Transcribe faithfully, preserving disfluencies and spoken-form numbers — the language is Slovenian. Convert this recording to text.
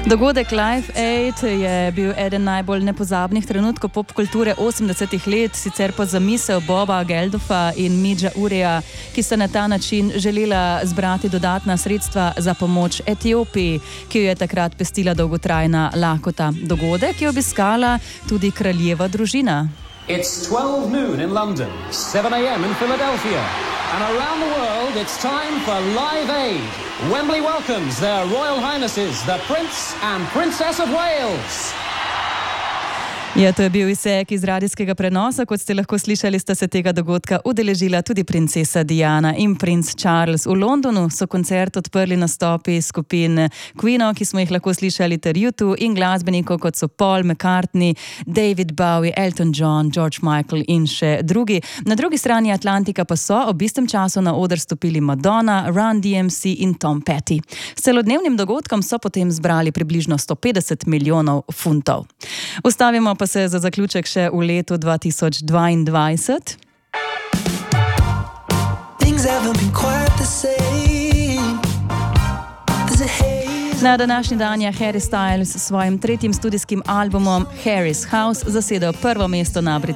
Dogodek Live Aid je bil eden najbolj nepozabnih trenutkov popkulture osemdesetih let, sicer pa zamisel Boba Geldova in Midgea Ureja, ki sta na ta način želela zbrati dodatna sredstva za pomoč Etiopiji, ki jo je takrat pestila dolgotrajna lakota. Dogodek je obiskala tudi kraljeva družina. It's twelve noon in London, seven a m in Philadelphia, and around the world it's time for Live Aid. Wembley welcomes their Royal Highnesses, the Prince and Princess of Wales. Ja, to je bil izsek iz radijskega prenosa. Kot ste lahko slišali, sta se tega dogodka udeležila tudi princesa Diana in princ Charles. V Londonu so koncert odprli nastopi skupin Queenov, ki smo jih lahko slišali, ter U dva in glasbenikov, kot so Paul McCartney, David Bowie, Elton John, George Michael in še drugi. Na drugi strani Atlantika pa so ob istem času na oder stopili Madonna, Run D M C in Tom Petty. S celodnevnim dogodkom so potem zbrali približno sto petdeset milijonov funtov. Ustavimo pa se za zaključek še v letu dva tisoč dvaindvajset. Na današnji dan je Harry Styles s svojim tretjim studijskim albumom Harry's House zasedel prvo mesto na